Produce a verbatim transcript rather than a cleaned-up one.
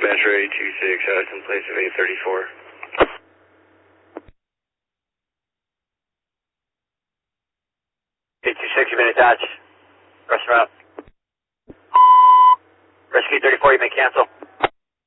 Metro eight two six, uh, in place of eight thirty-four. eight two six, you've been attached. Restaurant. Rescue thirty-four, you may cancel.